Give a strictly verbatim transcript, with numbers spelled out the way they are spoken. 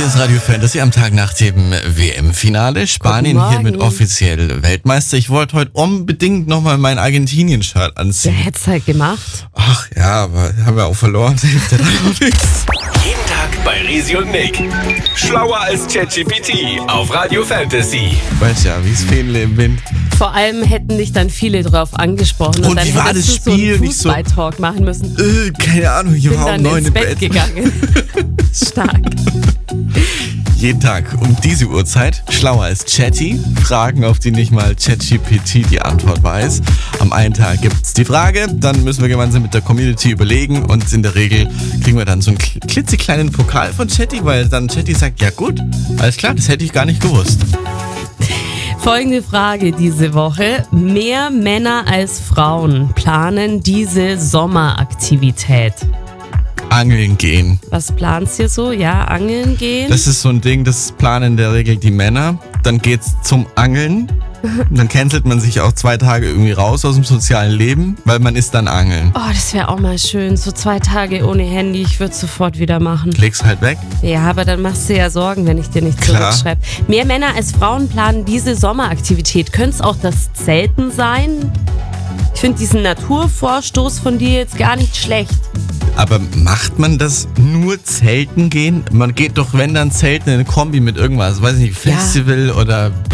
ist Radio Fantasy am Tag nach dem W M-Finale. Spanien hiermit offiziell Weltmeister. Ich wollte heute unbedingt nochmal mein Argentinien-Shirt anziehen. Wer hätte es halt gemacht? Ach ja, aber haben wir auch verloren. Hilft ja dann auch nichts. Jeden Tag bei Risi und Nick. Schlauer als ChatGPT auf Radio Fantasy. Weiß ja, wie es Fähnle im Wind. Vor allem hätten dich dann viele drauf angesprochen. Und, Und dann wie war hättest das du Spiel? so einen Nicht so- Fußball-Talk machen müssen. Äh, keine Ahnung, ich Bin war um dann neun ins im Bett Bett. gegangen. Stark. Jeden Tag um diese Uhrzeit, schlauer als Chatty, Fragen, auf die nicht mal ChatGPT die Antwort weiß. Am einen Tag gibt's die Frage, dann müssen wir gemeinsam mit der Community überlegen und in der Regel kriegen wir dann so einen klitzekleinen Pokal von Chatty, weil dann Chatty sagt, ja gut, alles klar, das hätte ich gar nicht gewusst. Folgende Frage diese Woche. Mehr Männer als Frauen planen diese Sommeraktivität. Angeln gehen. Was planst ihr so? Ja, angeln gehen? Das ist so ein Ding, das planen in der Regel die Männer. Dann geht's zum Angeln. Dann cancelt man sich auch zwei Tage irgendwie raus aus dem sozialen Leben, weil man ist dann angeln. Oh, das wäre auch mal schön. So zwei Tage ohne Handy, ich würde sofort wieder machen. Leg's halt weg. Ja, aber dann machst du ja Sorgen, wenn ich dir nicht Klar. zurückschreibe. Mehr Männer als Frauen planen diese Sommeraktivität. Könnte es auch das Zelten sein? Ich finde diesen Naturvorstoß von dir jetzt gar nicht schlecht. Aber macht man das nur zelten gehen? Man geht doch, wenn dann zelten in eine Kombi mit irgendwas, weiß ich nicht, Festival oder